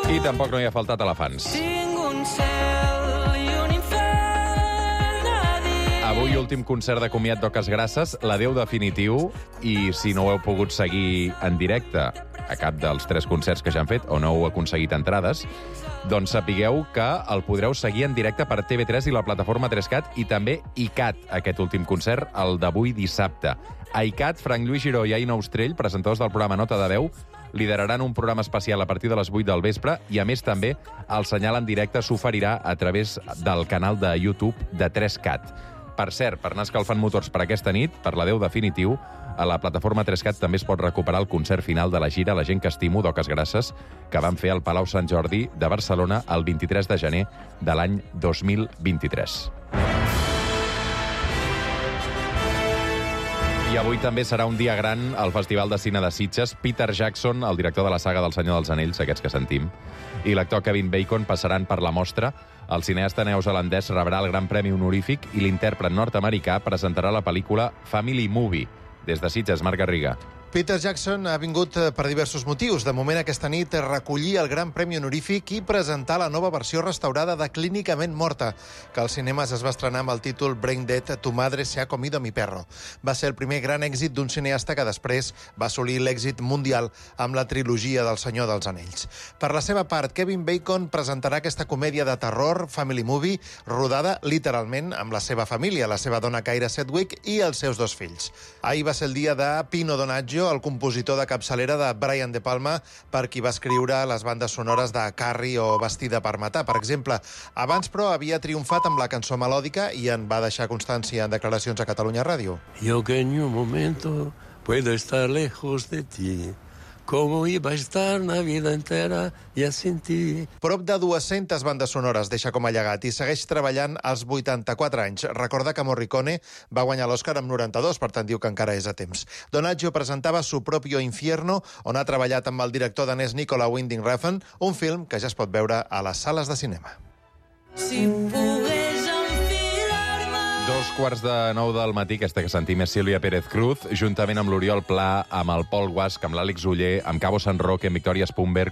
I tampoc no hi ha faltat elefants. Tinc un cel i un infern a dins. Avui, últim concert de comiat d'Oques Grasses, l'adeu definitiu, i si no ho heu pogut seguir en directe a cap dels 3 concerts que ja han fet, o no heu aconseguit entrades, doncs sapigueu que el podreu seguir en directe per TV3 i la plataforma 3CAT, i també ICAT, aquest últim concert, el d'avui dissabte. A ICAT, Frank Lluís Giró i Aina Ostrell, presentadors del programa Nota de Veu, lideraran un programa especial a partir de les 8 del vespre, i a més també el senyal en directe s'oferirà a través del canal de YouTube de 3CAT. Per cert, per anar escalfant motors per aquesta nit, per l'adeu definitiu, a la plataforma 3CAT també es pot recuperar el concert final de la gira La gent que estimo d'Oques Grasses, que van fer al Palau Sant Jordi de Barcelona el 23 de gener de l'any 2023. I avui també serà un dia gran al Festival de Cine de Sitges. Peter Jackson, el director de la saga del Senyor dels Anells, aquests que sentim, i l'actor Kevin Bacon passaran per la mostra. El cineasta neozelandès rebrà el Gran Premi Honorífic i l'intèrpret nord-americà presentarà la pel·lícula Family Movie. Des de Sitges, Marc Garriga. Peter Jackson ha vingut per diversos motius. De moment, aquesta nit, recollir el Gran Premi Honorífic i presentar la nova versió restaurada de Clínicament Morta, que als cinemes es va estrenar amb el títol Brain Dead, Tu madre se ha comido mi perro. Va ser el primer gran èxit d'un cineasta que després va assolir l'èxit mundial amb la trilogia del Senyor dels Anells. Per la seva part, Kevin Bacon presentarà aquesta comèdia de terror, Family Movie, rodada literalment amb la seva família, la seva dona Kyra Sedgwick i els seus 2 fills. Ahir va ser el dia de Pino Donaggio, el compositor de capçalera de Brian De Palma, per qui va escriure les bandes sonores de Carrie o Vestida per matar, per exemple. Abans, però, havia triomfat amb la cançó melòdica i en va deixar constància en declaracions a Catalunya Ràdio. Yo que en un momento puedo estar lejos de ti. ¿Cómo iba a estar la vida entera ya sin ti? Prop de 200 bandes sonores deixa com a llegat i segueix treballant als 84 anys. Recorda que Morricone va guanyar l'Oscar amb 92, per tant diu que encara és a temps. Donaggio presentava Su propio infierno, on ha treballat amb el director danès Nicola Winding Refn, un film que ja es pot veure a les sales de cinema. Si pogués enfilar-me... 2:45 del matí, aquesta que sentim és Sílvia Pérez Cruz, juntament amb l'Oriol Pla, amb el Pol Guasc, amb l'Àlex Oller, amb Cabo San Roque, amb Victòria Spunberg,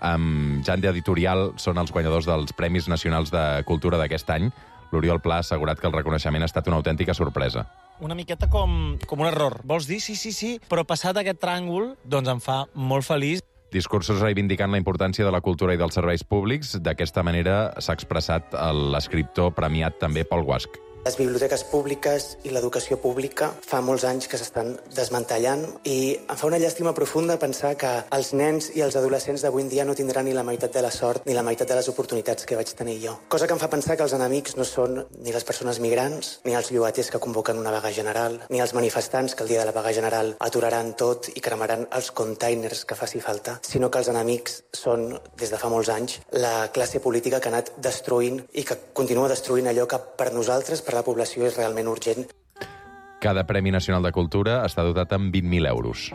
amb Jan d'Editorial, són els guanyadors dels Premis Nacionals de Cultura d'aquest any. L'Oriol Pla ha assegurat que el reconeixement ha estat una autèntica sorpresa. Una miqueta com un error. Vols dir? Sí, però passat aquest tràngol, doncs em fa molt feliç. Discursos reivindicant la importància de la cultura i dels serveis públics. D'aquesta manera s'ha expressat l'escriptor premiat també Pol Guasc. Les biblioteques públiques i l'educació pública fa molts anys que s'estan desmantellant i em fa una llàstima profunda pensar que els nens i els adolescents d'avui en dia no tindran ni la meitat de la sort ni la meitat de les oportunitats que vaig tenir jo. Cosa que em fa pensar que els enemics no són ni les persones migrants, ni els llogaters que convoquen una vaga general, ni els manifestants que el dia de la vaga general aturaran tot i cremaran els containers que faci falta, sinó que els enemics són, des de fa molts anys, la classe política que ha anat destruint i que continua destruint allò que per nosaltres, per la població, és realment urgent. Cada Premi Nacional de Cultura està dotat amb 20.000 euros.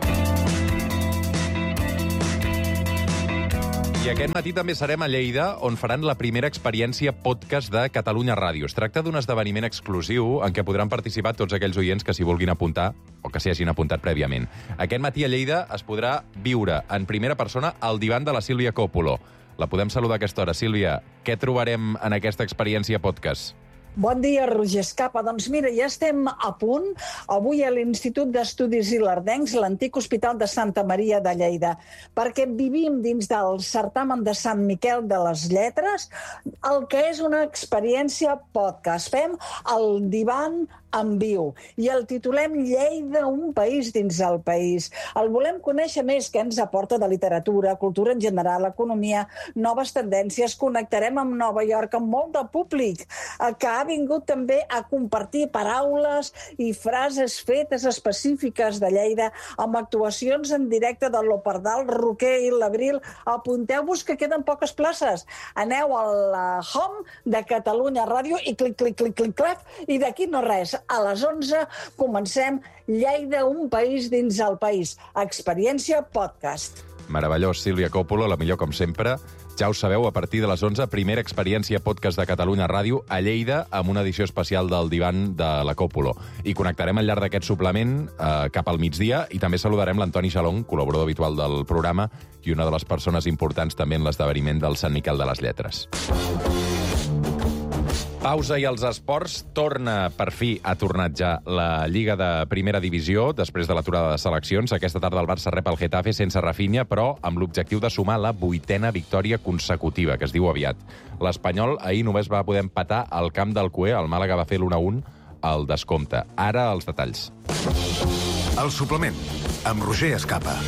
I aquest matí també serem a Lleida, on faran la primera experiència podcast de Catalunya Ràdio. Es tracta d'un esdeveniment exclusiu en què podran participar tots aquells oients que s'hi vulguin apuntar o que s'hi hagin apuntat prèviament. Aquest matí a Lleida es podrà viure en primera persona el divan de la Sílvia Coppolo. La podem saludar a aquesta hora. Sílvia, què trobarem en aquesta experiència podcast? Bon dia, Roger Escapa. Doncs mira, ja estem a punt. Avui a l'Institut d'Estudis Ilerdencs, l'antic Hospital de Santa Maria de Lleida, perquè vivim dins del certamen de Sant Miquel de les Lletres el que és una experiència podcast. Fem el divan en viu i el titulem Lleida, un país dins el país. El volem conèixer més, què ens aporta de literatura, cultura en general, economia, noves tendències. Connectarem amb Nova York, amb molt de públic que ha vingut també a compartir paraules i frases fetes específiques de Lleida amb actuacions en directe de l'Operdal, Roquer i l'Abril. Apunteu-vos que queden poques places. Aneu a la home de Catalunya Ràdio i clic, clic, clic, clic, clic, i d'aquí no res. A les 11 comencem Lleida, un país dins el país. Experiència podcast. Meravellós, Sílvia Coppola, la millor com sempre. Ja ho sabeu, a partir de les 11, primera experiència podcast de Catalunya Ràdio a Lleida amb una edició especial del divan de la Coppola. I connectarem al llarg d'aquest suplement cap al migdia i també saludarem l'Antoni Xalong, col·laborador habitual del programa i una de les persones importants també en l'esdeveniment del Sant Miquel de les Lletres. Pausa i els esports. Ha tornat ja la Lliga de Primera Divisió després de l'aturada de seleccions. Aquesta tarda el Barça rep el Getafe sense Rafinha, però amb l'objectiu de sumar la 8a victòria consecutiva, que es diu aviat. L'Espanyol ahir només va poder empatar al camp del Cué. El Màlaga va fer l'1-1 al descompte. Ara els detalls. El suplement, amb Roger Escapa.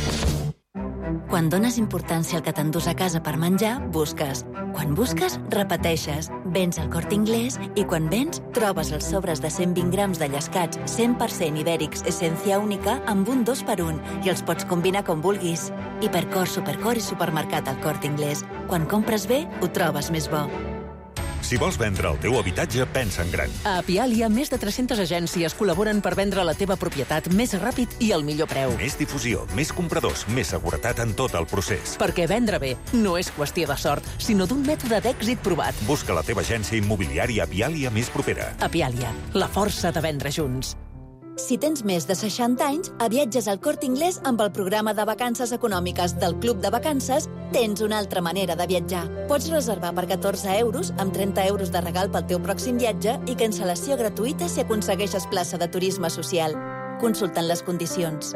Quan dones importància al que t'endús a casa per menjar, busques. Quan busques, repeteixes. Vens al Corte Inglés i quan vens, trobes els sobres de 120 grams de llescats 100% ibèrics Essència Única amb un 2x1 i els pots combinar com vulguis. Hipercor, Supercor i Supermercat al Corte Inglés. Quan compres bé, ho trobes més bo. Si vols vendre el teu habitatge, pensa en gran. A Apialia, més de 300 agències col·laboren per vendre la teva propietat més ràpid i al millor preu. Més difusió, més compradors, més seguretat en tot el procés. Perquè vendre bé no és qüestió de sort, sinó d'un mètode d'èxit provat. Busca la teva agència immobiliària Apialia més propera. Apialia, la força de vendre junts. Si tens més de 60 anys, a Viatges al Corte Inglés amb el programa de vacances econòmiques del Club de Vacances tens una altra manera de viatjar. Pots reservar per 14 euros amb 30 euros de regal pel teu pròxim viatge i cancel·lació gratuïta si aconsegueixes plaça de turisme social. Consultant les condicions.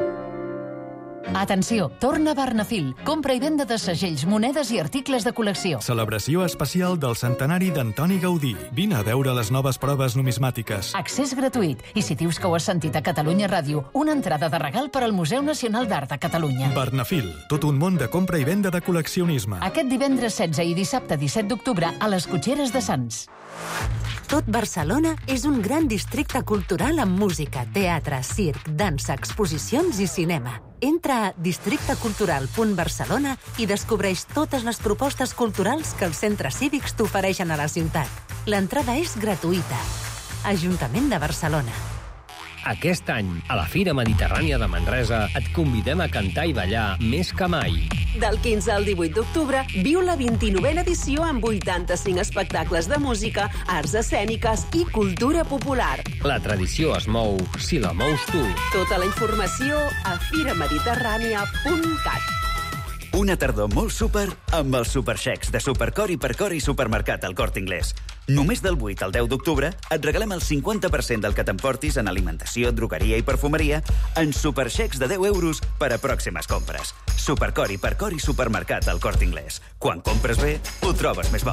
Atenció, torna Barnafil. Compra i venda de segells, monedes i articles de col·lecció. Celebració especial del centenari d'Antoni Gaudí. Vine a veure les noves proves numismàtiques. Accés gratuït. I si dius que ho has sentit a Catalunya Ràdio, una entrada de regal per al Museu Nacional d'Art de Catalunya. Barnafil, tot un món de compra i venda de col·leccionisme. Aquest divendres 16 i dissabte 17 d'octubre a les Cotxeres de Sants. Tot Barcelona és un gran districte cultural amb música, teatre, circ, dansa, exposicions i cinema. Entra a districtecultural.barcelona i descobreix totes les propostes culturals que els centres cívics t'ofereixen a la ciutat. L'entrada és gratuïta. Ajuntament de Barcelona. Aquest any, a la Fira Mediterrània de Manresa, et convidem a cantar i ballar més que mai. Del 15 al 18 d'octubre, viu la 29a edició amb 85 espectacles de música, arts escèniques i cultura popular. La tradició es mou si la mous tu. Tota la informació a firamediterrània.cat. Una tardor molt súper amb els superxecs de Supercor, Hipercor i Supermercat al Corte Inglés. Només del 8 al 10 d'octubre et regalem el 50% del que t'emportis en alimentació, drogueria i perfumeria en superxecs de 10 euros per a pròximes compres. Supercor, Hipercor i Supermercat al Corte Inglés. Quan compres bé, ho trobes més bo.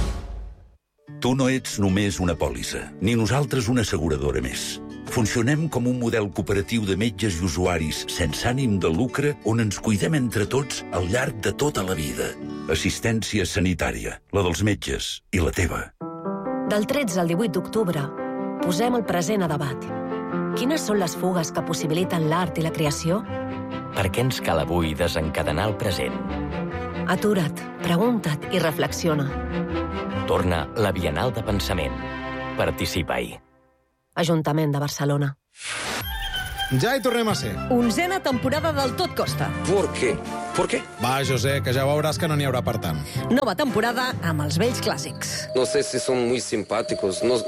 Tu no ets només una pòlissa, ni nosaltres una asseguradora més. Funcionem com un model cooperatiu de metges i usuaris sense ànim de lucre on ens cuidem entre tots al llarg de tota la vida. Assistència sanitària, la dels metges i la teva. Del 13 al 18 d'octubre, posem el present a debat. Quines són les fugues que possibiliten l'art i la creació? Per què ens cal avui desencadenar el present? Atura't, pregunta't i reflexiona. Torna la Bienal de Pensament. Participa-hi. Ajuntament de Barcelona. Ja hi tornem a ser. 11a temporada del Tot Costa. ¿Por qué? ¿Por qué? Va, José, que ja veuràs que no n'hi haurà per tant. Nova temporada amb els vells clàssics. No sé si son muy simpáticos, no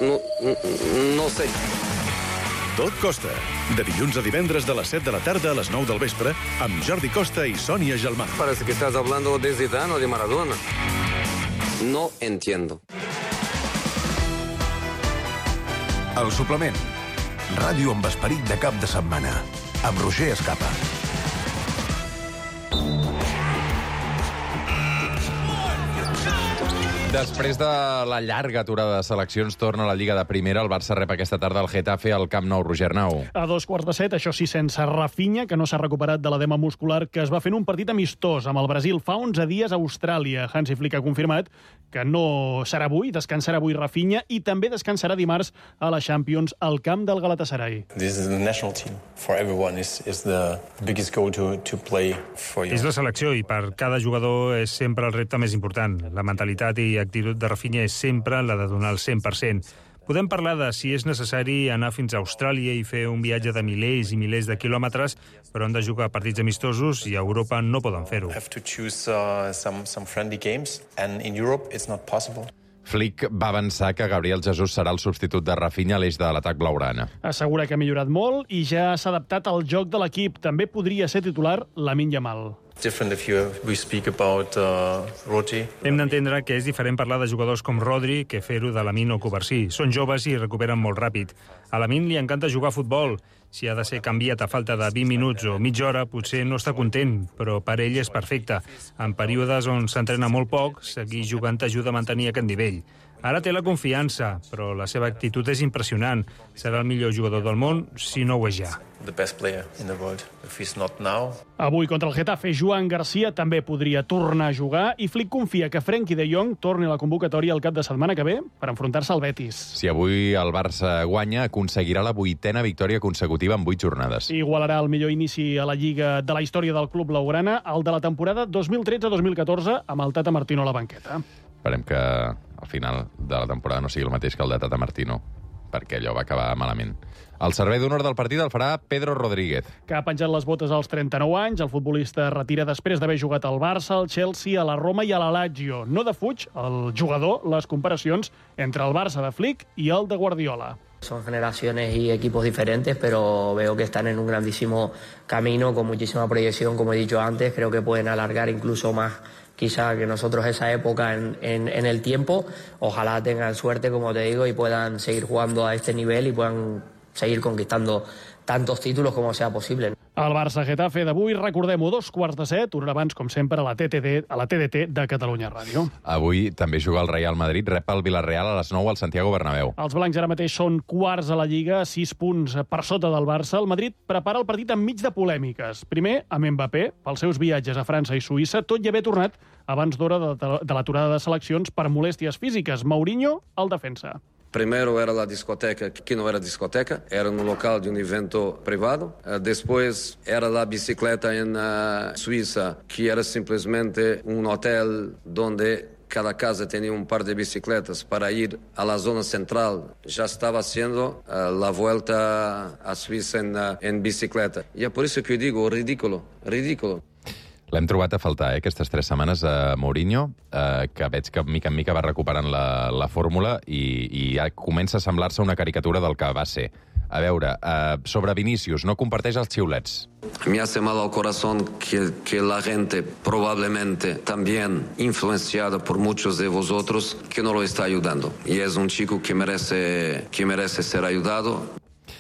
sé. Tot Costa, de dilluns a divendres de les 7 de la tarda a les 9 del vespre, amb Jordi Costa i Sònia Gelmà. Parece que estás hablando de Zidane o de Maradona. No entiendo. El suplement. Ràdio amb esperit de cap de setmana. Amb Roger Escapa. Després de la llarga aturada de seleccions, torna a la Lliga de Primera. El Barça rep aquesta tarda el Getafe al Camp Nou. Roger Arnau. A 2:15, això sí, sense Rafinha, que no s'ha recuperat de l'edema muscular que es va fer en un partit amistós amb el Brasil fa 11 dies a Austràlia. Hansi Flick ha confirmat que no serà avui, descansarà avui Rafinha i també descansarà dimarts a la Champions al camp del Galatasaray. This is the national team. For everyone is the biggest goal to play for you. És la selecció i per cada jugador és sempre el repte més important. La mentalitat i actitud de Rafinha és sempre la de donar el 100%. Podem parlar de si és necessari anar fins a Austràlia i fer un viatge de milers i milers de quilòmetres, però han de jugar partits amistosos i a Europa no poden fer-ho. Have to choose some friendly games, and in Europe it's not possible. Flick va avançar que Gabriel Jesús serà el substitut de Rafinha a l'eix de l'atac blaugrana. Assegura que ha millorat molt i ja s'ha adaptat al joc de l'equip. També podria ser titular Lamine Yamal. Different if we speak about Rodri. Hem d'entendre que és diferent parlar de jugadors com Rodri que fer-ho de Lamine o Covarsí. Són joves i recuperen molt ràpid. A Lamine li encanta jugar a futbol. Si ha de ser canviat a falta de 20 minuts o mitja hora, potser no està content, però per ell és perfecte. En períodes on s'entrena molt poc, seguir jugant t'ajuda a mantenir aquest nivell. Ara té la confiança, però la seva actitud és impressionant. Serà el millor jugador del món, si no ho és ja. The best player in the world. If he's not now... Avui contra el Getafe, Joan Garcia també podria tornar a jugar i Flick confia que Frenkie de Jong torni a la convocatòria el cap de setmana que ve per enfrontar-se al Betis. Si avui el Barça guanya, aconseguirà la 8ª victòria consecutiva en 8 jornades. Igualarà el millor inici a la Lliga de la història del club blaugrana, el de la temporada 2013-2014, amb el Tata Martino a la banqueta. Esperem que al final de la temporada no sigui el mateix que el de Tata Martino, perquè allò va acabar malament. El servei d'honor del partit el farà Pedro Rodríguez. Que ha penjat les botes als 39 anys. El futbolista es retira després d'haver jugat al Barça, al Chelsea, a la Roma i a la Lazio. No defuig el jugador les comparacions entre el Barça de Flick i el de Guardiola. Son generaciones y equipos diferentes, pero veo que están en un grandísimo camino, con muchísima proyección, como he dicho antes. Creo que pueden alargar incluso más quizá que nosotros esa época en el tiempo. Ojalá tengan suerte, como te digo, y puedan seguir jugando a este nivel y puedan seguir conquistando tantos títulos como sea posible. El Barça-Getafe d'avui, recordem-ho, 2:15, una hora abans, com sempre, a la TDT de Catalunya Ràdio. Avui també juga el Real Madrid, rep el Villarreal a les 9 al Santiago Bernabéu. Els blancs ara mateix són quarts a la Lliga, 6 punts per sota del Barça. El Madrid prepara el partit enmig de polèmiques. Primer, amb Mbappé, pels seus viatges a França i Suïssa, tot i haver tornat abans d'hora de l'aturada de seleccions per molèsties físiques. Mourinho, el defensa. Primero era la discoteca, que no era discoteca, era un local de un evento privado. Después era la bicicleta en Suiza, que era simplemente un hotel donde cada casa tenía un par de bicicletas para ir a la zona central. Ya estaba haciendo la vuelta a Suiza en bicicleta. Y es por eso que yo digo, ridículo. L'hem trobat a faltar, aquestes 3 setmanes a Mourinho, que veig que mica en mica va recuperant la fórmula i ja comença a semblar-se una caricatura del que va ser. A veure, sobre Vinícius, no comparteix els xiulets. Me hace mal al corazón que la gente, probablemente también influenciada por muchos de vosotros, que no lo está ayudando. Y es un chico que merece ser ayudado.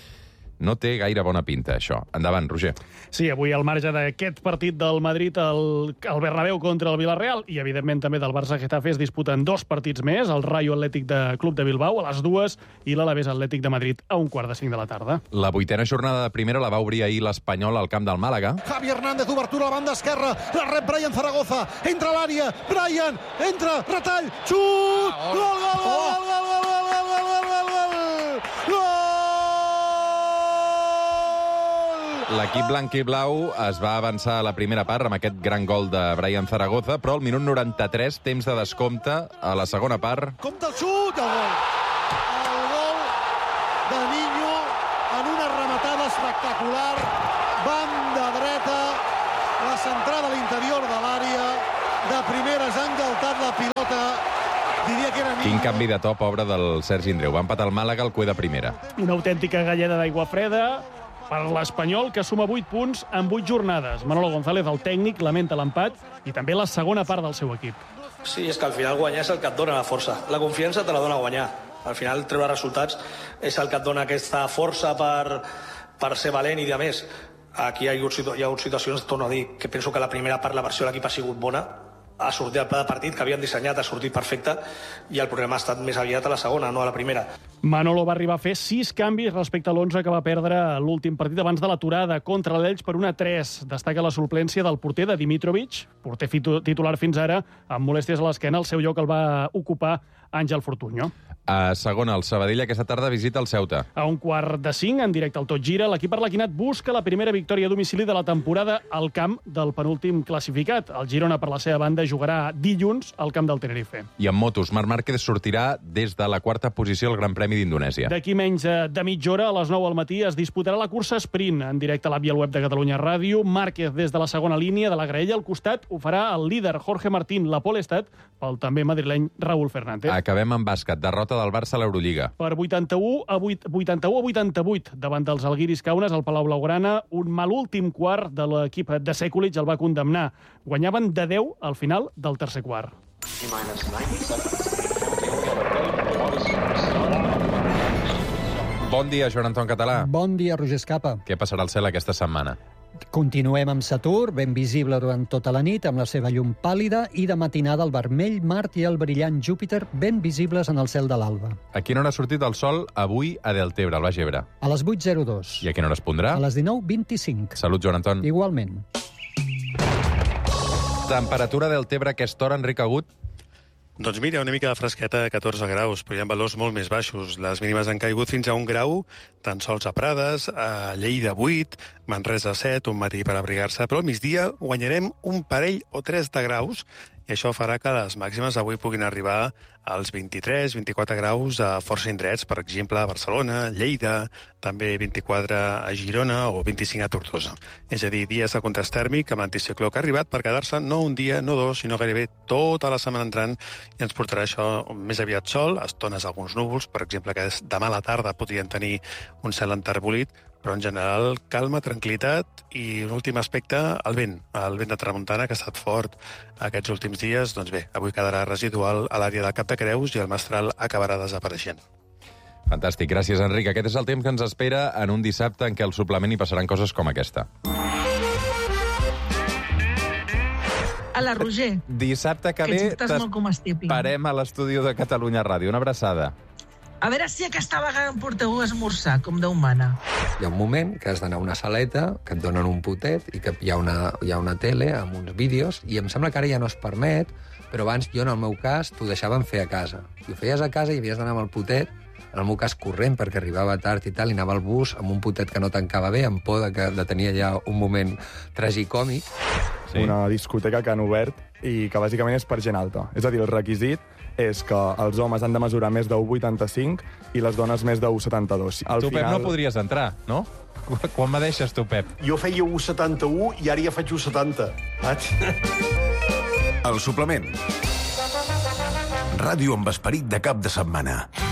No té gaire bona pinta, això. Endavant, Roger. Sí, avui al marge d'aquest partit del Madrid al Bernabéu contra el Villarreal i, evidentment, també del Barça-Getafe es disputen 2 partits més, el Rayo Atlètic de Club de Bilbao a les 2 i l'Alavés Atlètic de Madrid a 4:45 de la tarda. La 8ª jornada de primera la va obrir ahir l'Espanyol al camp del Màlaga. Javi Hernández, obertura a la banda esquerra, la rep Brian Zaragoza, entra a l'àrea, Brian, entra, retall, xut, gol, gol, gol, gol, gol, gol, gol, gol, gol. L'equip blanc i blau es va avançar a la primera part amb aquest gran gol de Brian Zaragoza, però al minut 93, temps de descompte, a la segona part... Compte el xut i el gol. El gol de Niño en una rematada espectacular, banda dreta, la centrada a l'interior de l'àrea, de primeres ha engaltat la pilota, diria que era Niño. Quin canvi de to, pobre del Sergi Indreu. Va empatar el Màlaga al cue de primera. Una autèntica galleda d'aigua freda per l'Espanyol, que suma 8 punts en 8 jornades. Manolo González, el tècnic, lamenta l'empat i també la segona part del seu equip. Sí, és que al final guanyar és el que et dona la força. La confiança te la dona guanyar. Al final treure resultats és el que et dona aquesta força per ser valent i de més. Aquí hi ha hagut situacions, torno a dir, que penso que la primera part la versió de l'equip ha sigut bona, ha sortit el pla de partit que havien dissenyat, ha sortit perfecte, i el problema ha estat més aviat a la segona, no a la primera. Manolo va arribar a fer 6 canvis respecte a l'11 que va perdre l'últim partit abans de l'aturada contra l'Elx per 1-3. Destaca la suplència del porter de Dimitrovic, porter titular fins ara, amb molèsties a l'esquena. El seu lloc el va ocupar Àngel Fortuño. A segona, el Sabadell aquesta tarda visita el Ceuta. A 4:45, en directe al Tot Gira, l'equip arlequinat busca la primera victòria a domicili de la temporada al camp del penúltim classificat. El Girona, per la seva banda, jugarà dilluns al camp del Tenerife. I en motos, Marc Márquez sortirà des de la quarta posició al Gran Premi d'Indonèsia. D'aquí menys de mitja hora, a les 9 al matí, es disputarà la cursa sprint en directe a l'app i al web de Catalunya Ràdio. Márquez des de la segona línia de la graella al costat ho farà el líder Jorge Martín. La pole estat pel també madrileny Raúl Fernández. Acabem amb bàsquet. Derrota del Barça a l'Eurolliga. Per 81 a 88 davant dels Alguiris Kaunas al Palau Blaugrana, un mal últim quart de l'equip de Sekulic el va condemnar. Guanyaven de 10 al final del tercer quart. Bon dia, Joan Anton Català. Bon dia, Roger Escapa. Què passarà al cel aquesta setmana? Continuem amb Saturn, ben visible durant tota la nit, amb la seva llum pàl·lida, i de matinada el vermell Mart i el brillant Júpiter ben visibles en el cel de l'alba. A quina hora ha sortit el sol avui a Deltebre, al Baix Ebre? A les 8:02. I a quina hora es pondrà? A les 19:25. Salut, Joan Anton. Igualment. Temperatura a Deltebre a aquesta hora, Enric Agut? Doncs mira, una mica de fresqueta a 14 graus, però hi ha valors molt més baixos. Les mínimes han caigut fins a 1 grau, tan sols a Prades, a Lleida 8, Manresa 7, un matí per abrigar-se, però al migdia guanyarem un parell o 3 de graus, i això farà que les màximes avui puguin arribar als 23-24 graus a força indrets, per exemple a Barcelona, Lleida, també 24 a Girona o 25 a Tortosa. És a dir, dies de contrast tèrmic amb l'anticicló que ha arribat per quedar-se no un dia, no dos, sinó gairebé tota la setmana entrant, i ens portarà això més aviat sol, a estones alguns núvols, per exemple, que demà a la tarda podrien tenir un cel enterbolit, però en general calma, tranquil·litat i un últim aspecte, el vent de tramuntana, que ha estat fort aquests últims dies. Doncs bé, avui quedarà residual a l'àrea del Cap de Creus i el mestral acabarà desapareixent. Fantàstic, gràcies, Enric. Aquest és el temps que ens espera en un dissabte en què al suplement hi passaran coses com aquesta. A la Roger. Dissabte que ve t'esperem a l'estudi de Catalunya Ràdio. Una abraçada. A veure si aquesta vegada em porteu a esmorzar, com Déu mana. Hi ha un moment que has d'anar a una saleta, que et donen un potet i que hi ha una tele amb uns vídeos, i em sembla que ara ja no es permet, però abans jo, en el meu cas, t'ho deixaven fer a casa. Si ho feies a casa i havies d'anar amb el potet, en el meu cas corrent, perquè arribava tard i tal, i anava al bus amb un potet que no tancava bé, amb por de tenir allà un moment tragicòmic. Sí. Una discoteca que han obert i que bàsicament és per gent alta. És a dir, el requisit és que els homes han de mesurar més de 1,85 i les dones més de 1,72. Tu, Pep, no podries entrar, no? Quan me deixes, tu, Pep? Jo feia 1,71 i ara ja faig 1,70. El suplement. Ràdio amb esperit de cap de setmana.